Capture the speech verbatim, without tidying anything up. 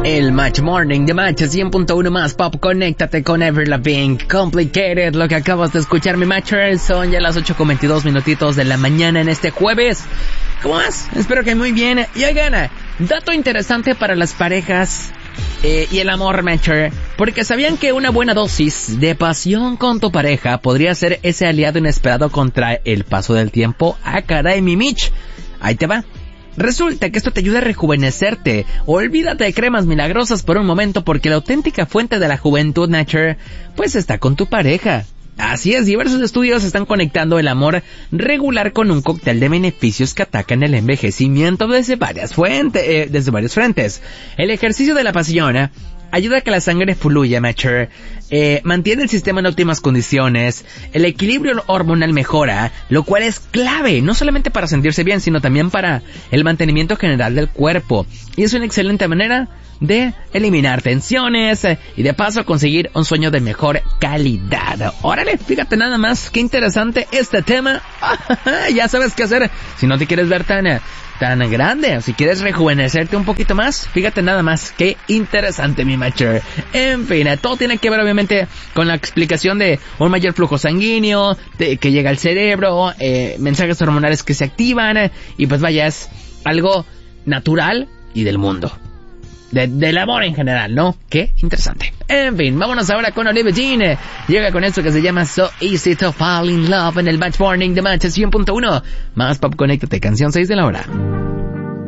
El Match Morning de Match cien punto uno más Pop. Conéctate con Avril Lavigne, Complicated. Lo que acabas de escuchar, mi Matcher. Son ya las ocho con veintidós minutitos de la mañana en este jueves. ¿Cómo vas? Espero que muy bien. Y oigan, dato interesante para las parejas eh, y el amor, Matcher. Porque sabían que una buena dosis de pasión con tu pareja podría ser ese aliado inesperado contra el paso del tiempo. Ah, caray, mi Mitch. Ahí te va. Resulta que esto te ayuda a rejuvenecerte. Olvídate de cremas milagrosas por un momento, porque la auténtica fuente de la juventud, Nature, pues está con tu pareja. Así es, diversos estudios están conectando el amor regular con un cóctel de beneficios que atacan el envejecimiento desde varias fuentes, eh, desde varios frentes. El ejercicio de la pasión ¿eh? ayuda a que la sangre fluya, Mature, eh, mantiene el sistema en óptimas condiciones, el equilibrio hormonal mejora, lo cual es clave, no solamente para sentirse bien, sino también para el mantenimiento general del cuerpo. Y es una excelente manera de eliminar tensiones eh, y de paso conseguir un sueño de mejor calidad. Órale, fíjate nada más, qué interesante este tema. Ya sabes qué hacer si no te quieres ver tan... Eh, tan grande, o si quieres rejuvenecerte un poquito más, fíjate nada más, qué interesante, mi Mature. En fin, todo tiene que ver obviamente con la explicación de un mayor flujo sanguíneo, de, que llega al cerebro, eh, mensajes hormonales que se activan, eh, y pues vaya, es algo natural y del mundo. De, del amor en general, ¿no? Qué interesante. En fin, vámonos ahora con Olivia Jean. Llega con esto que se llama So Easy to Fall in Love en el Match Morning de Match cien punto uno. Más Pop, conéctate, canción seis de la hora.